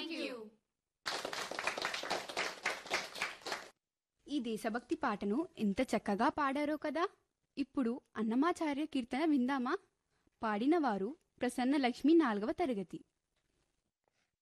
ఈ దేశభక్తి పాటను ఎంత చక్కగా పాడారో కదా. ఇప్పుడు అన్నమాచార్య కీర్తన విందామా? పాడినవారు ప్రసన్న లక్ష్మి 4వ తరగతి.